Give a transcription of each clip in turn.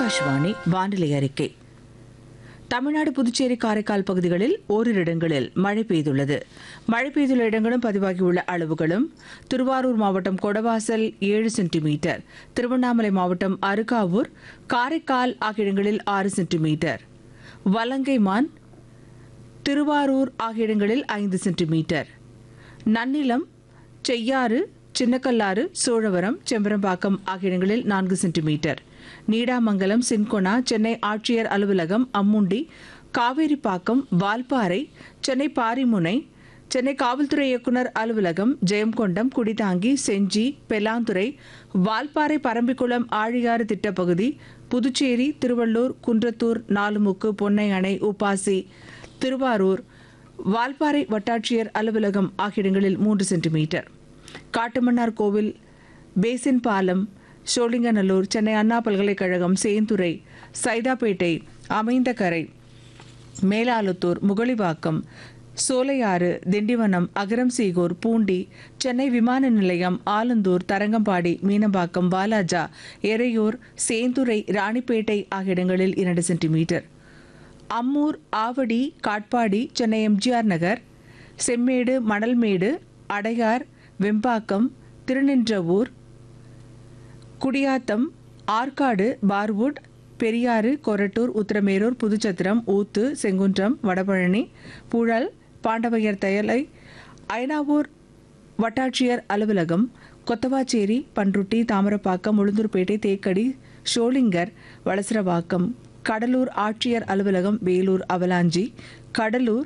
ஆகாஷ்வாணி வானிலை அறிக்கை. தமிழ்நாடு, புதுச்சேரி, காரைக்கால் பகுதிகளில் ஓரிரு இடங்களில் மழை பெய்துள்ளது. மழை பெய்துள்ள இடங்களும் பதிவாகியுள்ள அளவுகளும்: திருவாரூர் மாவட்டம் கொடவாசல் 7 சென்டிமீட்டர், திருவண்ணாமலை மாவட்டம் அருகாவூர், காரைக்கால் ஆகிய இடங்களில் 6 சென்டிமீட்டர், வலங்கைமான், திருவாரூர் ஆகிய இடங்களில் 5 சென்டிமீட்டர், நன்னிலம், செய்யாறு, சின்னக்கல்லாறு, சோழவரம், செம்பரம்பாக்கம் ஆகிய இடங்களில் 4 சென்டிமீட்டர், நீடாமங்கலம், சின்கொனா, சென்னை ஆட்சியர் அலுவலகம், அம்முண்டி, காவேரிப்பாக்கம், வால்பாறை, சென்னை பாரிமுனை, சென்னை காவல்துறை இயக்குநர் அலுவலகம், ஜெயங்கொண்டம், குடிதாங்கி, செஞ்சி, பெலாந்துறை, வால்பாறை, பரம்பிக்குளம், ஆழியாறு திட்டப்பகுதி, புதுச்சேரி, திருவள்ளூர், குன்றத்தூர், நாலுமுக்கு, பொன்னை அணை, உப்பாசி, திருவாரூர், வால்பாறை வட்டாட்சியர் அலுவலகம் ஆகிய இடங்களில் 3 சென்டிமீட்டர், காட்டுமன்னார் கோவில், பேசின் பாலம், சோழிங்கநல்லூர், சென்னை அண்ணா பல்கலைக்கழகம், சேந்துரை, சைதாப்பேட்டை, அமைந்தகரை, மேலாலுத்தூர், முகலிவாக்கம், சோலையாறு, திண்டிவனம், அகரம்சீகூர், பூண்டி, சென்னை விமான நிலையம், ஆலந்தூர், தரங்கம்பாடி, மீனம்பாக்கம், வாலாஜா, எறையூர், சேந்துரை, ராணிப்பேட்டை ஆகிய இடங்களில் 2 சென்டிமீட்டர், அம்மூர், ஆவடி, காட்பாடி, சென்னை எம்ஜிஆர் நகர், செம்மேடு, மணல்மேடு, அடையார், வெம்பாக்கம், திருநின்றவூர், குடியாத்தம், ஆற்காடு, பார்வுட், பெரியாறு, கொரட்டூர், உத்திரமேரூர், புதுச்சத்திரம், ஊத்து, செங்குன்றம், வடபழனி, புழல், பாண்டவையர் தயலை, ஐனாவூர் வட்டாட்சியர் அலுவலகம், கொத்தவாச்சேரி, பன்ருட்டி, தாமரப்பாக்கம், உளுந்தூர்பேட்டை, தேக்கடி, ஷோலிங்கர், வளசரவாக்கம், கடலூர் ஆட்சியர் அலுவலகம், வேலூர், அவலாஞ்சி, கடலூர்,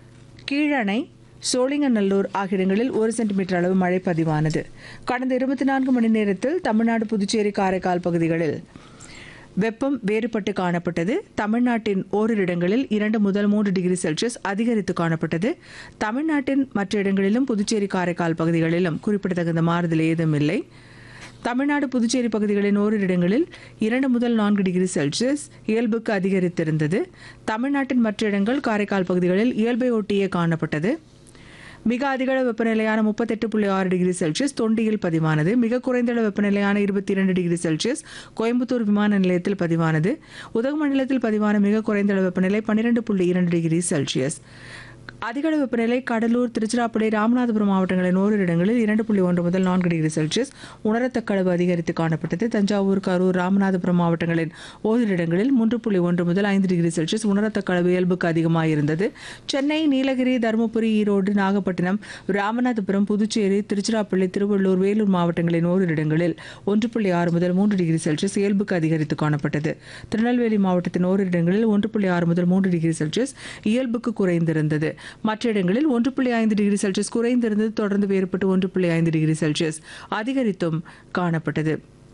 கீழணை, சோழிங்கநல்லூர் ஆகிய இடங்களில் 1 சென்டிமீட்டர் அளவு மழை பதிவானது. கடந்த 24 மணி நேரத்தில் தமிழ்நாடு, புதுச்சேரி, காரைக்கால் பகுதிகளில் வெப்பம் வேறுபட்டு காணப்பட்டது. தமிழ்நாட்டின் ஓரிரு இடங்களில் 2 முதல் 3 டிகிரி செல்சியஸ் அதிகரித்து காணப்பட்டது. தமிழ்நாட்டின் மற்ற இடங்களிலும் புதுச்சேரி, காரைக்கால் பகுதிகளிலும் குறிப்பிடத்தகுந்த மாறுதல் ஏதும் இல்லை. தமிழ்நாடு, புதுச்சேரி பகுதிகளின் ஓரிரு இடங்களில் 2 முதல் 4 டிகிரி செல்சியஸ் இயல்புக்கு அதிகரித்திருந்தது. தமிழ்நாட்டின் மற்ற இடங்கள், காரைக்கால் பகுதிகளில் இயல்பை ஒட்டியே காணப்பட்டது. மிக அதிகளவு வெப்பநிலையான 38.6 டிகிரி செல்சியஸ் தொண்டியில் பதிவானது. மிக குறைந்தளவு வெப்பநிலையான 22 டிகிரி செல்சியஸ் கோயம்புத்தூர் விமான நிலையத்தில் பதிவானது. உதகமண்டலத்தில் பதிவான மிக குறைந்தளவு வெப்பநிலை 12.2 டிகிரி செல்சியஸ். அதிகளவு வெப்பநிலை கடலூர், திருச்சிராப்பள்ளி, ராமநாதபுரம் மாவட்டங்களின் ஓரிரு இடங்களில் 2.1 முதல் 4 டிகிரி செல்சியஸ் உணரத்தக்க அளவு அதிகரித்து காணப்பட்டது. தஞ்சாவூர், கரூர், ராமநாதபுரம் மாவட்டங்களின் ஓரிரு இடங்களில் 3.1 முதல் 5 டிகிரி செல்சியஸ் உணரத்தக்க அளவு இயல்புக்கு அதிகமாயிருந்தது. சென்னை, நீலகிரி, தருமபுரி, ஈரோடு, நாகப்பட்டினம், ராமநாதபுரம், புதுச்சேரி, திருச்சிராப்பள்ளி, திருவள்ளூர், வேலூர் மாவட்டங்களின் ஓரிரு இடங்களில் 1.6 முதல் 3 டிகிரி செல்சியஸ் இயல்புக்கு அதிகரித்து காணப்பட்டது. திருநெல்வேலி மாவட்டத்தின் ஓரிரு இடங்களில் 1.6 முதல் 3 டிகிரி செல்சியஸ் இயல்புக்கு குறைந்திருந்தது. மற்ற இடங்களில் 1.5 டிகிரி செல்சியஸ் குறைந்திருந்தது. தொடர்ந்து வேறுபட்டு 1.5 டிகிரி செல்சியஸ் அதிகரித்தும் காணப்பட்டது.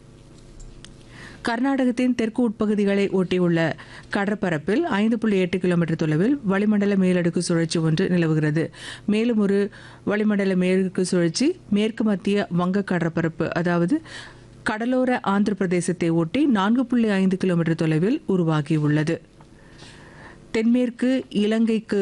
கர்நாடகத்தின் தெற்கு உட்பகுதிகளை ஒட்டியுள்ள கடற்பரப்பில் 5.8 கிலோமீட்டர் தொலைவில் வளிமண்டல மேலடுக்கு சுழற்சி ஒன்று நிலவுகிறது. மேலும் ஒரு வளிமண்டல மேற்கு சுழற்சி மேற்கு மத்திய வங்க கடற்பரப்பு, அதாவது கடலோர ஆந்திர பிரதேசத்தை ஒட்டி 4.5 கிலோமீட்டர் தொலைவில் உருவாகியுள்ளது. தென்மேற்கு இலங்கைக்கு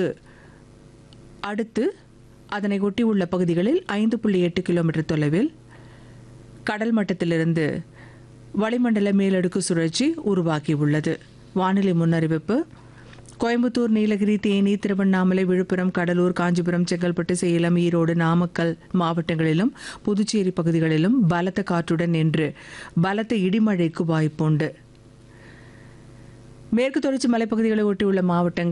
அடுத்து அதனை ஒட்டியுள்ள பகுதிகளில் 5.8 கிலோமீட்டர் தொலைவில் கடல் மட்டத்திலிருந்து வளிமண்டல மேலடுக்கு சுழற்சி உருவாகியுள்ளது. வானிலை முன்னறிவிப்பு: கோயம்புத்தூர், நீலகிரி, தேனி, திருவண்ணாமலை, விழுப்புரம், கடலூர், காஞ்சிபுரம், செங்கல்பட்டு, சேலம், ஈரோடு, நாமக்கல் மாவட்டங்களிலும் புதுச்சேரி பகுதிகளிலும் பலத்த காற்றுடன் இன்று பலத்த இடிமழைக்கு வாய்ப்புண்டு. மேற்கு தொடர்ச்சி மலைப்பகுதிகளை ஒட்டியுள்ள மாவட்டங்கள்